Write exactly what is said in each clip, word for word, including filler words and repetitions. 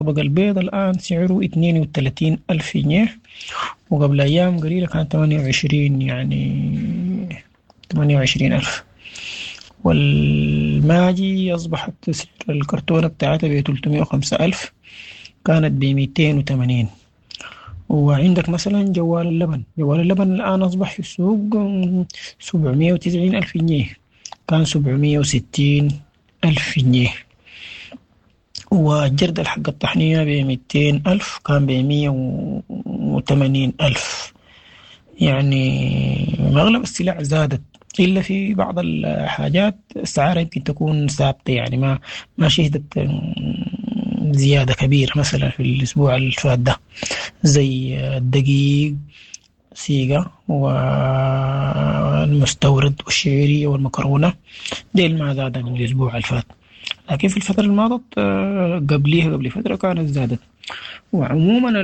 بقى البيض الآن سعره اثنين وثلاثين ألف جنيه، وقبل أيام قليلة كان ثمانية وعشرين، يعني ثمانية وعشرين ألف. والماجي أصبحت سعر الكرتونة بتاعتها ب ثلاثمائة وخمسة ألف، كانت ب مئتين وثمانين. وعندك مثلا جوال اللبن، جوال اللبن الآن أصبح في السوق سبعمائة وتسعين ألف جنيه، كان سبعمائة وستين ألف جنيه. والجردل حق الطحنية بمئتين ألف، كان بمية وثمانين ألف. يعني أغلب السلع زادت، إلا في بعض الحاجات السعر يمكن تكون ثابتة، يعني ما ما شهدت زيادة كبيرة. مثلا في الأسبوع اللي فات ده زي الدقيق، سيجا، والمستورد والشعيرية والمكرونة، ديل ما زاد من الأسبوع اللي فات. لكن في الفترة الماضت قبليها قبل فترة كانت زادت. وعموما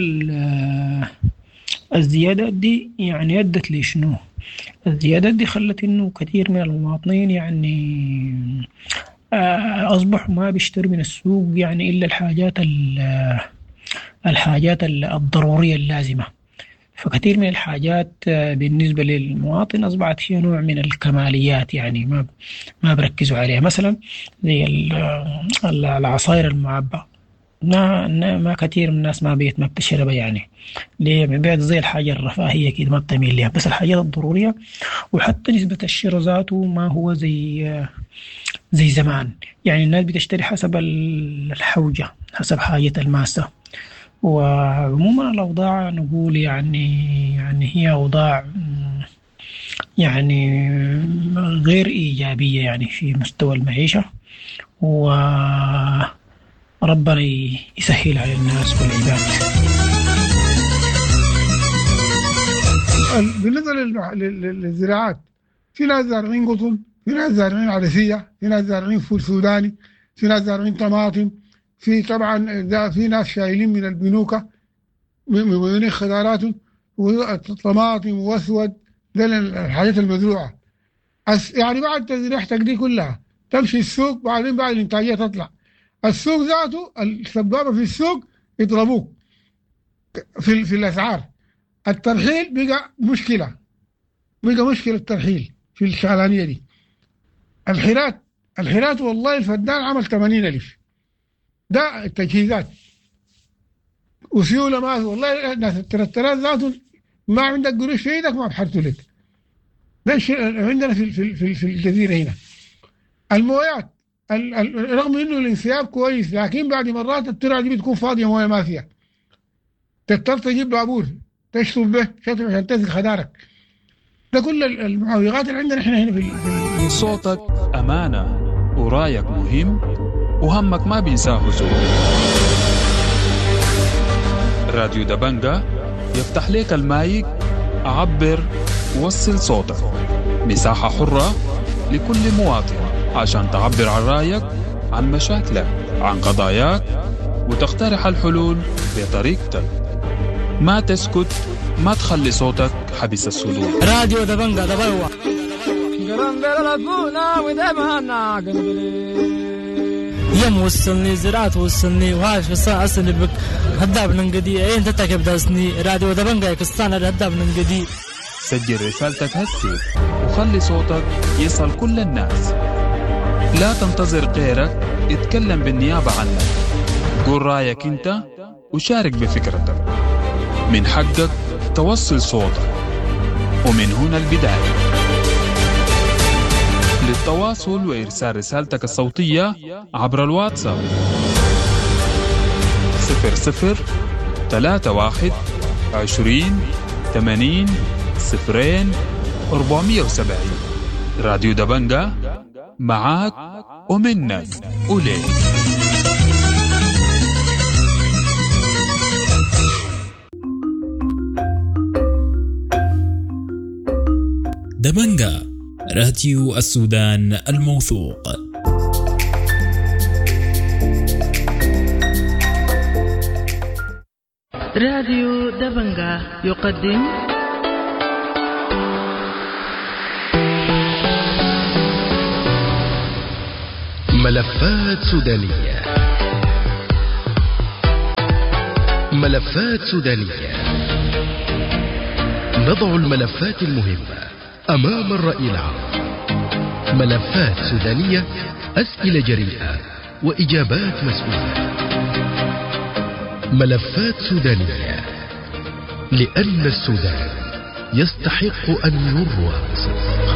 الزيادات دي يعني أدت لشنو؟ الزيادات دي خلت إنه كثير من المواطنين يعني أصبحوا ما بيشتروا من السوق يعني إلا الحاجات الحاجات الضرورية اللازمة. فكثير من الحاجات بالنسبة للمواطن أصبحت فيها نوع من الكماليات، يعني ما ما بركزوا عليها. مثلا زي العصائر المعبأة، ما ما كثير من الناس ما بيت ما بتشربها، يعني ليه؟ بعد زي الحاجة الرفاهية كده ما بتميل لها، بس الحاجات الضرورية. وحتى نسبة الشراء ذاته ما هو زي زي زمان، يعني الناس بتشتري حسب الحوجة، حسب حاجة الماسة. وعموما الأوضاع نقول يعني يعني هي أوضاع يعني غير إيجابية يعني في مستوى المعيشة، وربنا يسهل على الناس والعباد. بالنسبة للزراعات، في ناس زارعين قطن، في ناس زارعين عدسية، في ناس زارعين فول سوداني، في ناس زارعين طماطم، في طبعا في ناس شايلين من البنوكة من خضاراتهم وطماطم واسود، ده الحاجات المزروعة. يعني بعد تزريعتك دي كلها تمشي السوق، بعدين بعد الانتاجية تطلع السوق ذاته، السبابة في السوق يضربوك في, في الأسعار. الترحيل بقى مشكلة، بقى مشكلة الترحيل في الشغلانية دي. الحيرات الحيرات والله الفدان عمل ثمانين ألف، ده التجهيزات وسيولة. ما والله الناس الترترات ذاته ما عندك قروش في ايدك ما بحرتوا لك. ده الشيء عندنا في في في, في الجزيرة هنا. المويات رغم انه الانسياب كويس، لكن بعد مرات الترعة دي بتكون فاضية، موية ما فيها، تضطر تجيب بابور تشطب به شطب عشان تسقي خدارك. ده كل المعوقات اللي عندنا احنا هنا في, في صوتك أمانة، ورايك مهم، وهمك ما بينساه زول. راديو دبنجة يفتح لك المايك، عبر ووصل صوتك. مساحة حرة لكل مواطن عشان تعبر عن رايك، عن مشاكلك، عن قضاياك، وتقترح الحلول بطريقتك. ما تسكت، ما تخلي صوتك حبس الصدور. راديو دبنجة دبوا يم وصلني زراعت وصلني وهاش قصة أصلي بك هداب ننقدي أين تتكب داسني. راديو دبنجة كستان هداب ننقدي. سجل رسالتك هسي وخلي صوتك يصل كل الناس. لا تنتظر غيرك اتكلم بالنيابة عنك. قول رأيك انت وشارك بفكرتك. من حقك توصل صوتك، ومن هنا البداية. للتواصل وإرسال رسالتك الصوتية عبر الواتساب صفر صفر ثلاثة واحد عشرين ثمانين صفرين أربعمية وسبعين. راديو دبنجة معاك ومنك وليك. دبنجة راديو السودان الموثوق. راديو دبنجة يقدم ملفات سودانية. ملفات سودانية. نضع الملفات المهمة أمام الرأي العام. ملفات سودانية، أسئلة جريئة وإجابات مسؤولة. ملفات سودانية، لأن السودان يستحق أن يروى بصدق.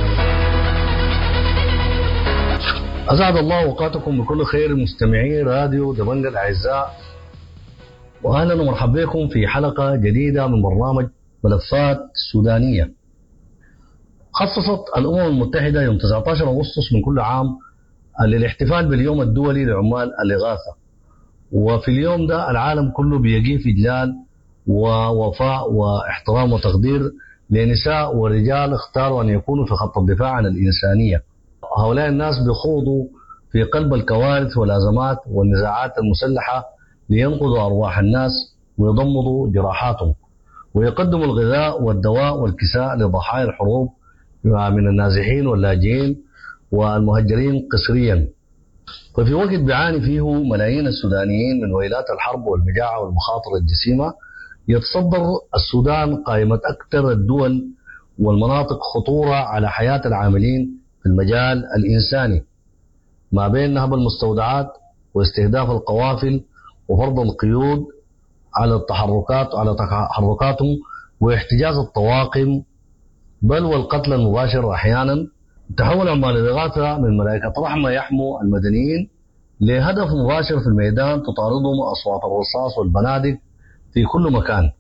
أسعد الله أوقاتكم بكل خير مستمعي راديو دبنجة الأعزاء، وأهلا ومرحبا بكم في حلقة جديدة من برنامج ملفات سودانية. خصصت الأمم المتحدة يوم تسعة عشر أغسطس من كل عام للاحتفال باليوم الدولي لعمال الإغاثة، وفي اليوم ده العالم كله بيقف إجلال ووفاء واحترام وتقدير لنساء ورجال اختاروا أن يكونوا في خط الدفاع عن الإنسانية. هؤلاء الناس بيخوضوا في قلب الكوارث والأزمات والنزاعات المسلحة لينقذوا أرواح الناس ويضمدوا جراحاتهم، ويقدموا الغذاء والدواء والكساء لضحايا الحروب من النازحين واللاجئين والمهجرين قسريا. ففي وقت بيعاني فيه ملايين السودانيين من ويلات الحرب والمجاعة والمخاطر الجسيمة، يتصدر السودان قائمة أكثر الدول والمناطق خطورة على حياة العاملين في المجال الإنساني، ما بين نهب المستودعات واستهداف القوافل وفرض القيود على التحركات على تحركاتهم واحتجاز الطواقم، بل والقتل المباشر أحيانا. تحول عمال الإغاثة من ملائكة رحمة يحموا المدنيين لهدف مباشر في الميدان تطاردهم أصوات الرصاص والبنادق في كل مكان.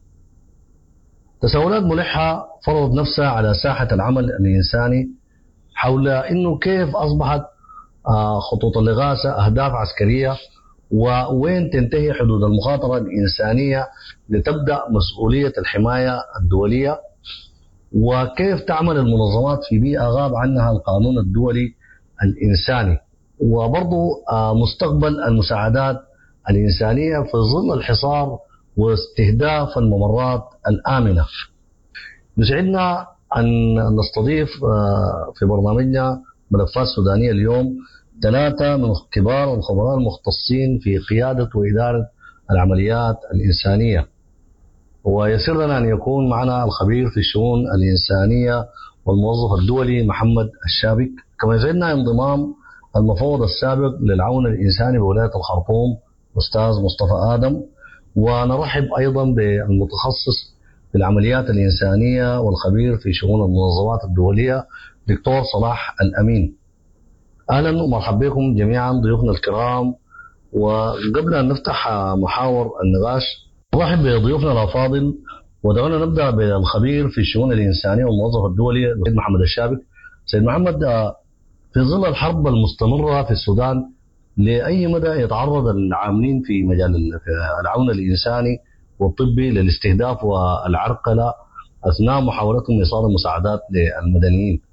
تساؤلات ملحة فرضت نفسها على ساحة العمل الإنساني حول إنه كيف أصبحت خطوط الإغاثة أهداف عسكرية، ووين تنتهي حدود المخاطرة الإنسانية لتبدأ مسؤولية الحماية الدولية، وكيف تعمل المنظمات في بيئة غاب عنها القانون الدولي الإنساني، وبرضو مستقبل المساعدات الإنسانية في ظل الحصار واستهداف الممرات الآمنة. يسعدنا أن نستضيف في برنامجنا ملفات سودانية اليوم ثلاثة من كبار الخبراء المختصين في قيادة وإدارة العمليات الإنسانية، ويسر لنا أن يكون معنا الخبير في الشؤون الإنسانية والموظف الدولي محمد الشابك. كما يسعدنا انضمام المفوض السابق للعون الإنساني بولاية الخرطوم أستاذ مصطفى آدم، ونرحب أيضا بالمتخصص في العمليات الإنسانية والخبير في شؤون المنظمات الدولية دكتور صلاح الأمين. أهلا ومرحبا بكم جميعا ضيوفنا الكرام. وقبل أن نفتح محاور النقاش نرحب بضيوفنا الأفاضل، ودعونا نبدأ بالخبير في الشؤون الإنسانية والموظف الدولي السيد محمد الشابك. سيد محمد، في ظل الحرب المستمرة في السودان لأي مدى يتعرض العاملين في مجال العون الإنساني والطبي للاستهداف والعرقلة أثناء محاولتهم إيصال المساعدات للمدنيين؟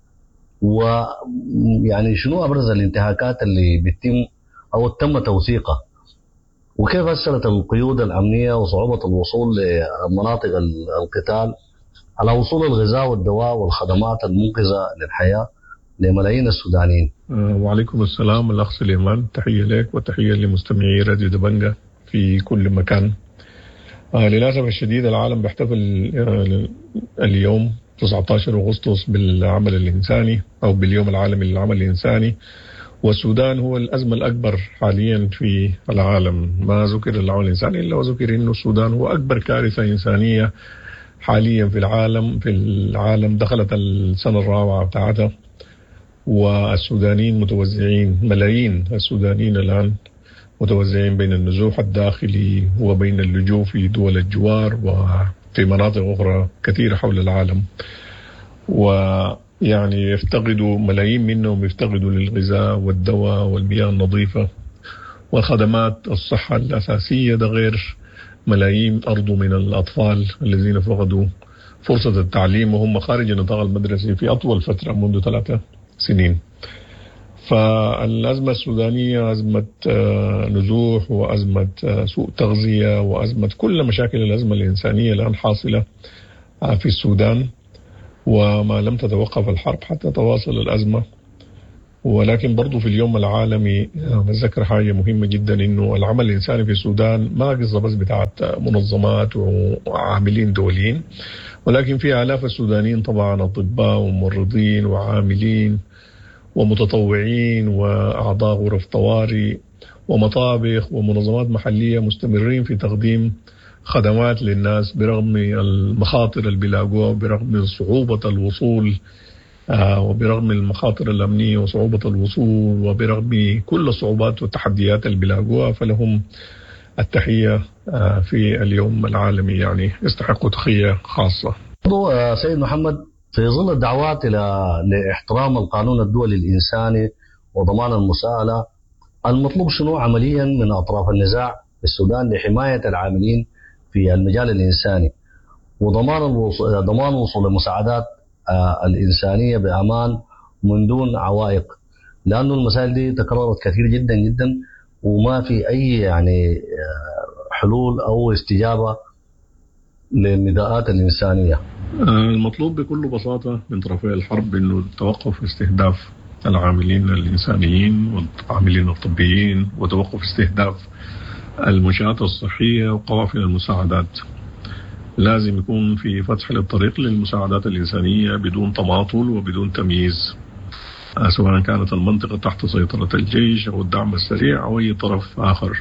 ويعني شنو أبرز الانتهاكات اللي بتتم أو تم توثيقها؟ وكيف أثرت القيود الأمنية وصعوبة الوصول لمناطق القتال على وصول الغذاء والدواء والخدمات المنقذة للحياة لملايين السودانيين؟ وعليكم السلام الأخ سليمان، تحية لك وتحية لمستمعي راديو دبنجة في كل مكان. آه للأسف الشديد العالم بيحتفل آه اليوم تسعة عشر أغسطس بالعمل الإنساني أو باليوم العالمي للعمل الإنساني، والسودان هو الأزمة الأكبر حاليا في العالم. ما ذكر العمل الإنساني إلا وذكر إنه السودان هو أكبر كارثة إنسانية حاليا في العالم. في العالم دخلت السنة الرابعة بتاعتها، والسودانيين متوزعين، ملايين السودانيين الآن متوزعين بين النزوح الداخلي وبين اللجوء في دول الجوار وفي مناطق أخرى كثيرة حول العالم. ويعني يفتقدوا ملايين منهم يفتقدوا للغذاء والدواء والمياه النظيفة والخدمات الصحة الأساسية، ده غير ملايين أرضوا من الأطفال الذين فقدوا فرصة التعليم وهم خارج النطاق المدرسي في أطول فترة منذ ثلاثة سنين. فالأزمة السودانية أزمة نزوح وأزمة سوء تغذية وأزمة كل مشاكل الأزمة الإنسانية الآن حاصلة في السودان، وما لم تتوقف الحرب حتى تواصل الأزمة. ولكن برضو في اليوم العالمي نذكر حاجة مهمة جدا، إنه العمل الإنساني في السودان ما قصة بس بتاعت منظمات وعاملين دوليين، ولكن في آلاف السودانيين طبعا، أطباء وممرضين وعاملين ومتطوعين وأعضاء غرف طوارئ ومطابخ ومنظمات محلية مستمرين في تقديم خدمات للناس برغم المخاطر اللي بيلاقوها، برغم صعوبة الوصول آه وبرغم المخاطر الأمنية وصعوبة الوصول، وبرغم كل الصعوبات والتحديات اللي بيلاقوها، فلهم التحية آه في اليوم العالمي، يعني يستحقوا تحية خاصة. سيد محمد، في ظل الدعوات إلى لاحترام القانون الدولي الإنساني وضمان المساءلة، المطلوب شنو عمليا من أطراف النزاع في السودان لحماية العاملين في المجال الإنساني وضمان الوصول ضمان وصول المساعدات الإنسانية بأمان من دون عوائق، لأنه المسائل دي تكررت كثير جدا جدا وما في أي يعني حلول أو استجابة للنداءات الإنسانية. المطلوب بكل بساطة من طرفي الحرب إنه توقف استهداف العاملين الإنسانيين والعاملين الطبيين، وتوقف استهداف المنشآت الصحية وقوافل المساعدات. لازم يكون في فتح للطريق للمساعدات الإنسانية بدون تماطل وبدون تمييز، سواء كانت المنطقة تحت سيطرة الجيش أو الدعم السريع أو أي طرف آخر.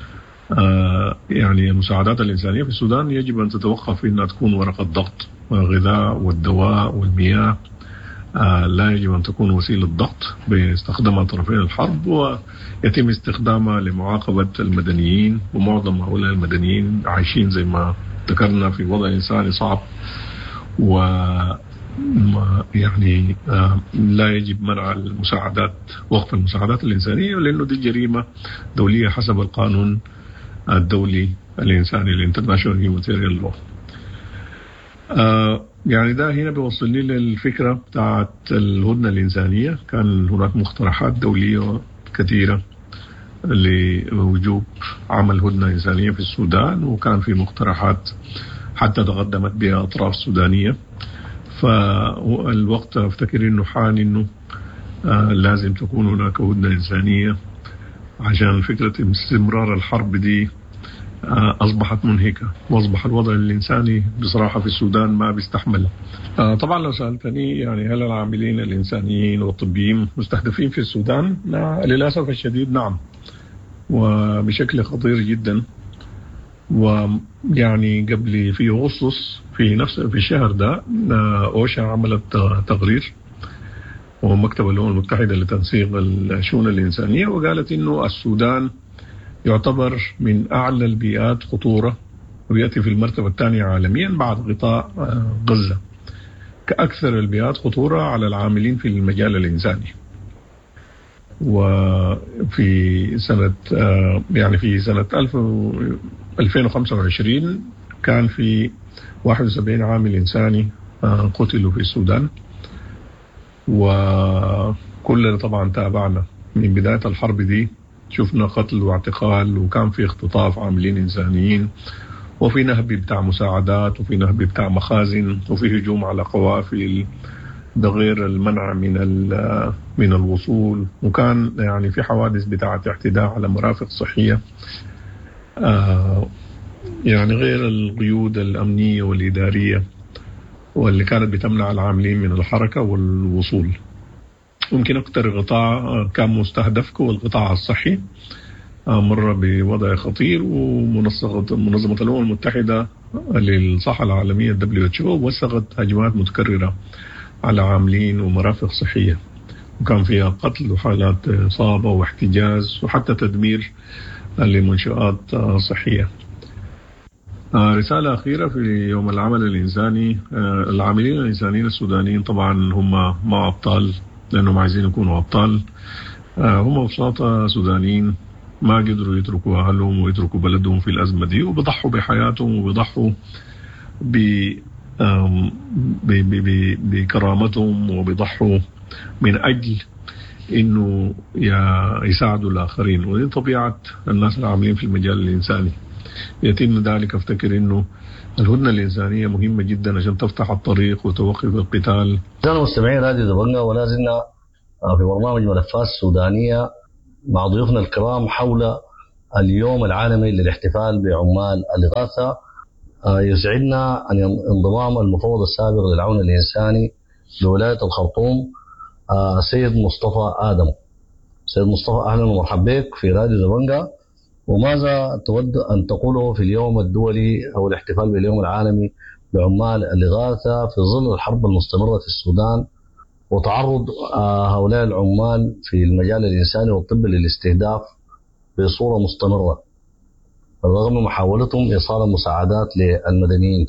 يعني المساعدات الإنسانية في السودان يجب أن تتوقف في أنها تكون ورقة ضغط، والغذاء والدواء والمياه لا يجب أن تكون وسيلة ضغط باستخدامها طرفي الحرب، ويتم استخدامها لمعاقبة المدنيين، ومعظم هؤلاء المدنيين عايشين زي ما ذكرنا في وضع إنساني صعب، و يعني لا يجب منع المساعدات، وقف المساعدات الإنسانية، لأنه دي جريمة دولية حسب القانون الدولي الإنساني الانترناشونال هيومانيتيريان لو. يعني ده هنا بيوصلني للفكرة بتاعت الهدنة الإنسانية. كان هناك مقترحات دولية كثيرة لوجوب عمل هدنة إنسانية في السودان، وكان في مقترحات حتى تقدمت بها أطراف سودانية. فالوقت أفتكر إنه حان إنه آه لازم تكون هناك هدنة إنسانية، عشان فكرة استمرار الحرب دي آه أصبحت منهكة، وأصبح الوضع الإنساني بصراحة في السودان ما بيستحمل. آه طبعا لو سألتني يعني هل العاملين الإنسانيين والطبيين مستهدفين في السودان؟ للأسف الشديد نعم، وبشكل خطير جدا. ويعني قبل في أغسطس في نفس في الشهر ده أوشا عملت تقرير، ومكتب الأمم المتحدة لتنسيق الشؤون الإنسانية، وقالت إنه السودان يعتبر من أعلى البيئات خطورة، ويأتي في المرتبة الثانية عالميا بعد غطاء غزة كأكثر البيئات خطورة على العاملين في المجال الإنساني. وفي سنة يعني في سنة ألفين وخمسة وعشرين كان في واحد وسبعين عامل إنساني قتلوا في السودان، وكلنا طبعا تابعنا من بداية الحرب دي، شفنا قتل واعتقال، وكان في اختطاف عاملين إنسانيين، وفي نهب بتاع مساعدات، وفي نهب بتاع مخازن، وفي هجوم على قوافل، ده غير المنع من من الوصول، وكان يعني في حوادث بتاعة اعتداء على مرافق صحية، آه يعني غير القيود الأمنية والإدارية واللي كانت بتمنع العاملين من الحركة والوصول. ممكن أكثر قطاع كان مستهدف هو القطاع الصحي، آه مر بوضع خطير، ومنظمة الأمم المتحدة للصحة العالمية دبليو إتش أو وثقت هجمات متكررة على عاملين ومرافق صحية، وكان فيها قتل وحالات إصابة واحتجاز وحتى تدمير لمنشآت صحية. رسالة أخيرة في يوم العمل الإنساني، العاملين الإنسانيين السودانيين طبعا هم ما أبطال لأنهم عايزين يكونوا أبطال، هم ببساطة سودانيين ما قدروا يتركوا أهلهم ويتركوا بلدهم في الأزمة دي، وبيضحوا بحياتهم وبيضحوا ب بكرامتهم، وبيضحوا من أجل إنه يساعدوا الآخرين. ودي طبيعة الناس العاملين في المجال الإنساني. يتم ذلك أفتكر إنه الهدنة الإنسانية مهمة جدا عشان تفتح الطريق وتوقف القتال. أنا مستمعين راديو دبنجة، ولا زلنا في برنامج ملفات سودانية مع ضيوفنا الكرام حول اليوم العالمي للاحتفال بعمال الإغاثة. يسعدنا أن انضمام المفوض السابق للعون الإنساني لولاية الخرطوم سيد مصطفى آدم. سيد مصطفى، أهلا ومرحبا بك في راديو دبنجة. وماذا تود أن تقوله في اليوم الدولي أو الاحتفال باليوم العالمي لعمال الإغاثة في ظل الحرب المستمرة في السودان وتعرض هؤلاء العمال في المجال الإنساني والطبي للاستهداف بصورة مستمرة رغم محاولتهم إيصال المساعدات للمدنيين؟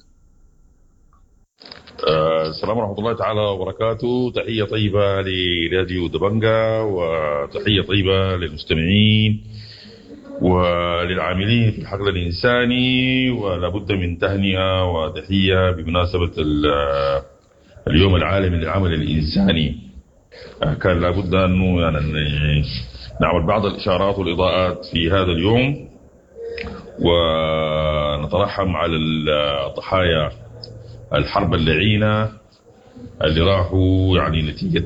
السلام ورحمة الله تعالى وبركاته. تحية طيبة لراديو دبنجة وتحية طيبة للمستمعين وللعاملين في الحقل الإنساني، ولابد من تهنئة وتحية بمناسبة اليوم العالمي للعمل الإنساني. كان لابد أنه يعني نعمل بعض الإشارات والإضاءات في هذا اليوم ونترحم على الضحايا الحرب اللعينة اللي راحوا يعني نتيجة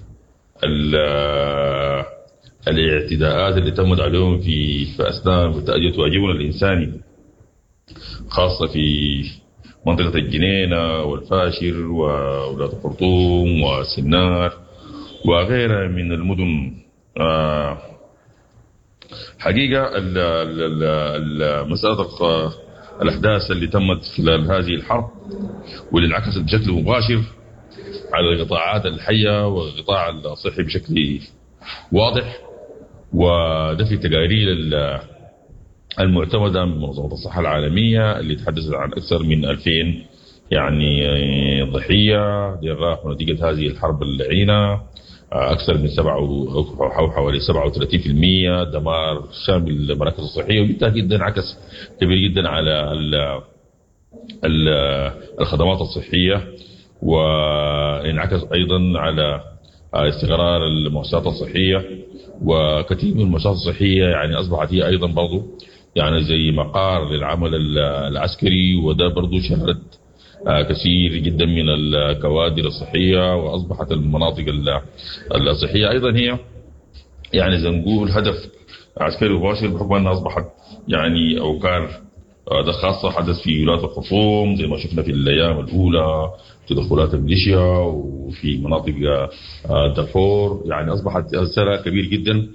الاعتداءات اللي تمت عليهم في في أثناء تأدية واجبنا الإنساني، خاصة في منطقة الجنينة والفاشر وولاية الخرطوم وسنار وغيرها من المدن. حقيقة مسألة الأحداث اللي تمت خلال هذه الحرب واللي انعكست بشكل مباشر على القطاعات الحية والقطاع الصحي بشكل واضح، وده في تقارير المعتمدة من منظمة الصحة العالمية اللي تحدثت عن أكثر من ألفين يعني ضحية راحوا نتيجة هذه الحرب اللعينة، أكثر من سبعة أو حوالي سبعة وثلاثين بالمئة دمار شامل المراكز الصحية، وبالتأكيد ده انعكس كبير جدا على الخدمات الصحية، وانعكس أيضا على استقرار المؤسسات الصحية. وكثير من المؤسسات الصحية يعني أصبحت هي أيضا برضو يعني زي مقار للعمل العسكري، وده برضو شهدت كثير جدا من الكوادر الصحية، وأصبحت المناطق الصحية أيضا هي يعني زي نقول هدف عسكري مباشر، بحكم أنها أصبحت يعني أوكار ده خاصة حدث في ولاية الخرطوم زي ما شفنا في الأيام الأولى تدخلات الميليشيا، وفي مناطق دارفور يعني أصبحت سرعة كبير جدا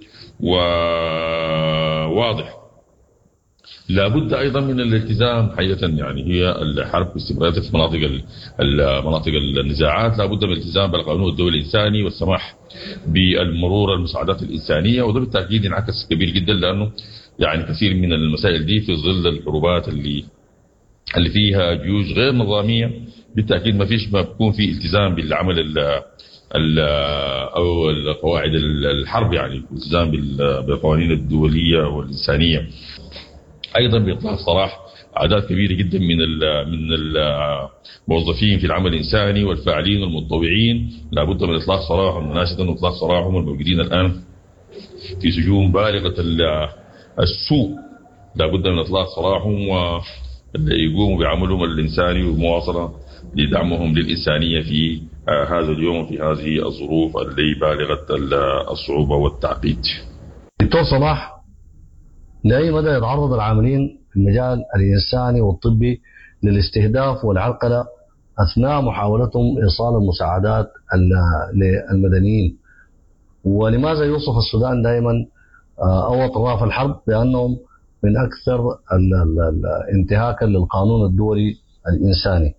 وواضح. لابد أيضا من الالتزام حقيقة، يعني هي الحرب استمرارية في مناطق مناطق النزاعات، لابد من الالتزام بالقانون الدولي الإنساني والسماح بالمرور المساعدات الإنسانية، وده بالتأكيد انعكس كبير جدا لأنه يعني كثير من المسائل دي في ظل الحروبات اللي اللي فيها جيوش غير نظامية، بالتأكيد ما فيش ما بيكون في التزام بالعمل ال ال أو القواعد الحرب، يعني التزام بالقوانين الدولية والإنسانية. أيضا بإطلاق سراح أعداد كبيرة جدا من من الموظفين في العمل الإنساني والفاعلين والمتطوعين، لابد من إطلاق سراحهم مناشدة وإطلاق سراحهم الموجودين الآن في سجون بالغة السوء، لابد من إطلاق سراحهم ويقوموا بعملهم الإنساني والمواصلة لدعمهم للإنسانية في هذا اليوم في هذه الظروف اللي بالغة الصعوبة والتعقيد. دكتور صلاح، لأي مدى يتعرض العاملين في المجال الإنساني والطبي للاستهداف والعرقلة أثناء محاولتهم إيصال المساعدات للمدنيين؟ ولماذا يوصف السودان دائما أو أطراف الحرب بأنهم من أكثر انتهاكا للقانون الدولي الإنساني؟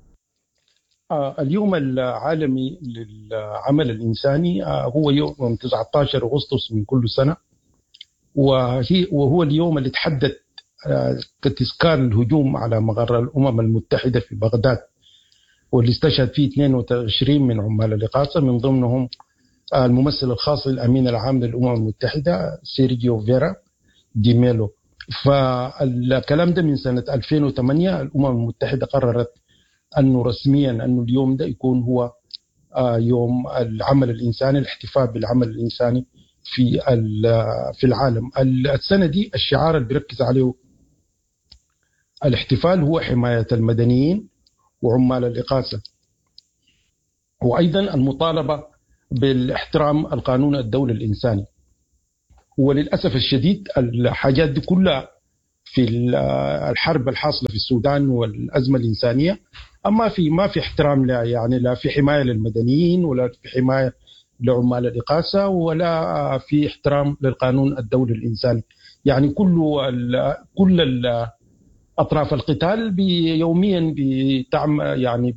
اليوم العالمي للعمل الإنساني هو يوم تسعة عشر أغسطس من كل سنة، وهي وهو اليوم اللي تحدد كتذكار الهجوم على مقر الأمم المتحدة في بغداد، واللي استشهد فيه اثنين وعشرين من عمال الإغاثة، من ضمنهم الممثل الخاص للأمين العام للأمم المتحدة سيرجيو فيرا دي ميلو. فالكلام ده من سنة ألفين وثمانية الأمم المتحدة قررت أنه رسميا أنه اليوم ده يكون هو يوم العمل الإنساني، الاحتفال بالعمل الإنساني في في العالم. السنة دي الشعار اللي بيركز عليه الاحتفال هو حماية المدنيين وعمال الإغاثة، وأيضا المطالبة بالاحترام القانون الدولي الإنساني. وللأسف الشديد الحاجات دي كلها في الحرب الحاصلة في السودان والأزمة الإنسانية أما في ما في احترام لا يعني لا في حماية للمدنيين ولا في حماية لعمال الإقاصة ولا في احترام للقانون الدولي الإنساني. يعني كل ال كل ال أطراف القتال يوميا بتعمل يعني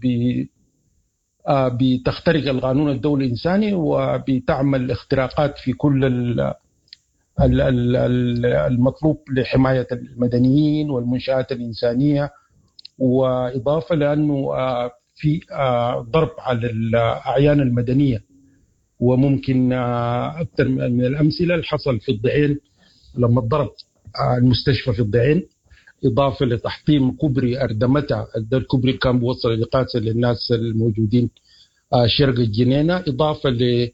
بتخترق القانون الدولي الإنساني وبتعمل اختراقات في كل المطلوب لحماية المدنيين والمنشآت الإنسانية، وإضافة لأنه في ضرب على الأعيان المدنية. وممكن أكثر من الأمثلة اللي حصل في الضعين لما ضرب المستشفى في الضعين، إضافة لتحطيم كوبري أردمتة، الكوبري كان بيوصل الإقاصة للناس الموجودين شرق الجنينة، إضافة ل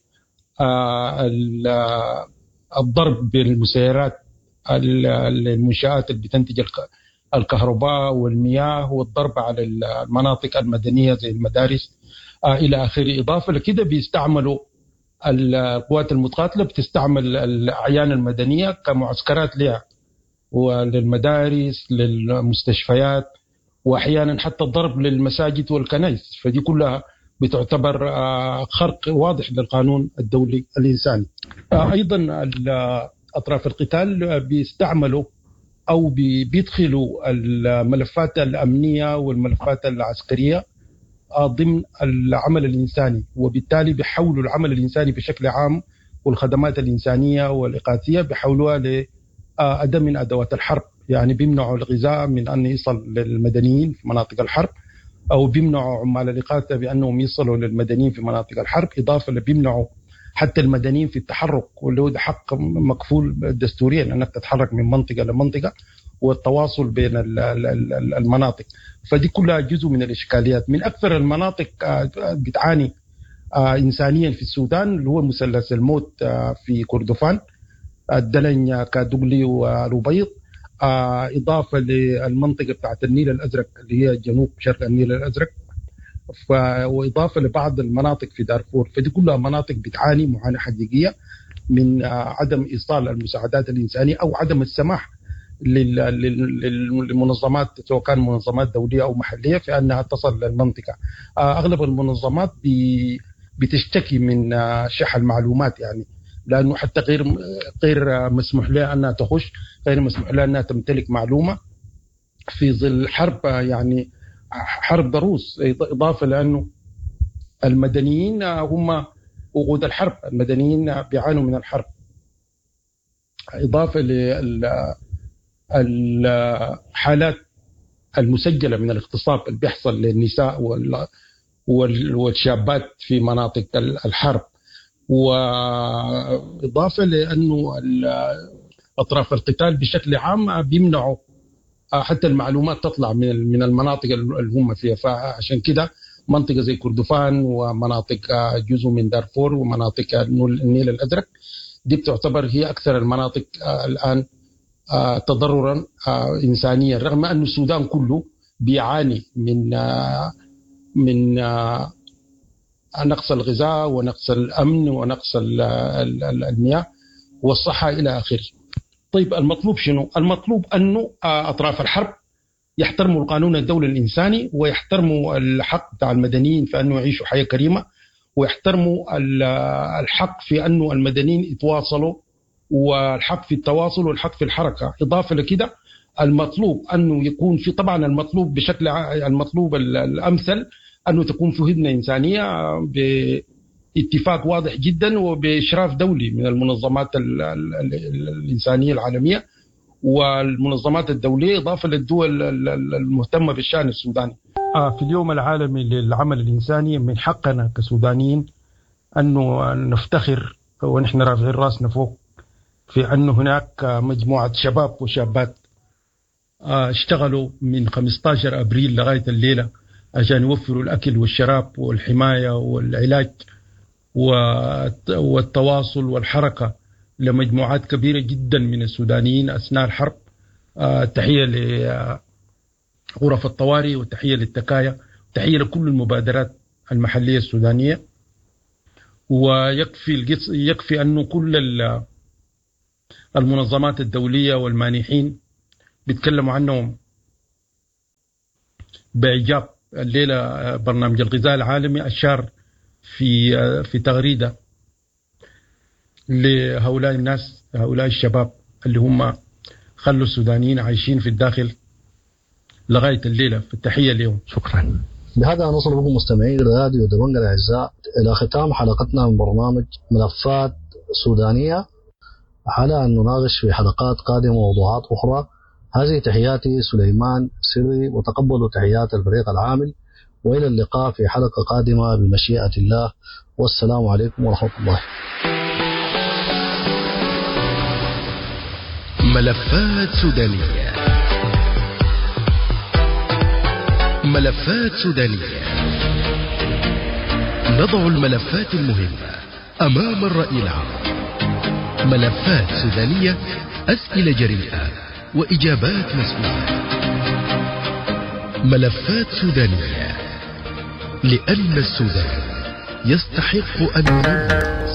الضرب بالمسيرات المنشآت اللي بتنتج الكهرباء والمياه، والضرب على المناطق المدنية زي المدارس إلى آخره. إضافة لكده بيستعملوا القوات المتقاتلة بتستعمل الأعيان المدنية كمعسكرات لها وللمدارس للمستشفيات، وأحيانا حتى الضرب للمساجد والكنائس. فدي كلها بتعتبر خرق واضح للقانون الدولي الإنساني. أيضا أطراف القتال بيستعملوا أو بيدخلوا الملفات الأمنية والملفات العسكرية ضمن العمل الإنساني، وبالتالي بيحولوا العمل الإنساني بشكل عام والخدمات الإنسانية والإغاثية بيحولوها لأداة من أدوات الحرب. يعني بيمنعوا الغذاء من أن يصل للمدنيين في مناطق الحرب، أو بيمنعوا عمال الإغاثة بأنهم يصلوا للمدنيين في مناطق الحرب، إضافة لبيمنعوا حتى المدنيين في التحرك، واللي هو ده حق مكفول دستوريا أنك تتحرك من منطقة لمنطقة والتواصل بين المناطق. فدي كلها جزء من الإشكاليات. من أكثر المناطق بتعاني إنسانيا في السودان اللي هو مثلث الموت في كردفان، الدلن، كادوغلي، والأبيض، إضافة للمنطقة بتاعت النيل الأزرق اللي هي جنوب شرق النيل الأزرق، وإضافة لبعض المناطق في دارفور. فدي كلها مناطق بتعاني معاناة حقيقية من عدم إيصال المساعدات الإنسانية أو عدم السماح للمنظمات سواء كان منظمات دولية أو محلية في أنها تصل للمنطقة. أغلب المنظمات بتشتكي من شح المعلومات، يعني لأنه حتى غير غير مسموح لها أنها تخش، غير مسموح لها أنها تمتلك معلومة في ظل حرب، يعني حرب ضروس. إضافة لأنه المدنيين هم وقود الحرب، المدنيين بيعانوا من الحرب. إضافة للحالات المسجلة من الاغتصاب اللي بيحصل للنساء والشابات في مناطق الحرب، وإضافة لأنه أطراف القتال بشكل عام بيمنعوا حتى المعلومات تطلع من من المناطق اللي هم فيها. فعشان كده منطقة زي كردفان ومناطق جزء من دارفور ومناطق النيل الأزرق دي بتعتبر هي أكثر المناطق الآن تضررا إنسانيا، رغم أن السودان كله بيعاني من من نقص الغذاء ونقص الأمن ونقص المياه والصحة إلى آخره. طيب المطلوب شنو؟ المطلوب أنه أطراف الحرب يحترموا القانون الدولي الإنساني، ويحترموا الحق بتاع المدنيين في أنه يعيشوا حياة كريمة، ويحترموا الحق في أنه المدنيين يتواصلوا، والحق في التواصل والحق في الحركة. إضافة لكده المطلوب أنه يكون في، طبعا المطلوب بشكل المطلوب الأمثل أنه تكون في هدنة إنسانية باتفاق واضح جدا وبإشراف دولي من المنظمات الإنسانية العالمية والمنظمات الدولية، إضافة للدول المهتمة بالشأن السوداني. في اليوم العالمي للعمل الإنساني من حقنا كسودانيين أنه نفتخر ونحن رافعين راسنا فوق في أن هناك مجموعة شباب وشابات اشتغلوا من خمسة عشر أبريل لغاية الليلة عشان يوفروا الأكل والشراب والحماية والعلاج والتواصل والحركة لمجموعات كبيرة جدا من السودانيين أثناء الحرب. تحية لغرف الطوارئ وتحية للتكايا وتحية لكل المبادرات المحلية السودانية. ويكفي يكفي أنه كل المنظمات الدولية والمانحين بيتكلموا عنهم بإعجاب. الليلة برنامج الغذاء العالمي أشار في في تغريدة لهؤلاء الناس، هؤلاء الشباب اللي هم خلوا السودانيين عايشين في الداخل لغاية الليلة. في التحية اليوم. شكرا. بهذا نصل بكم مستمعين راديو دبنجة الأعزاء إلى ختام حلقتنا من برنامج ملفات سودانية، على أن نناقش في حلقات قادمة موضوعات أخرى. هذه تحياتي سليمان سري، وتقبلوا تحيات الفريق العامل، وإلى اللقاء في حلقة قادمة بمشيئة الله، والسلام عليكم ورحمة الله. ملفات سودانية. ملفات سودانية، نضع الملفات المهمة أمام الرأي العام. ملفات سودانية، أسئلة جريئة وإجابات مسؤولة. ملفات سودانية، لأن السودان يستحق أن ينظر.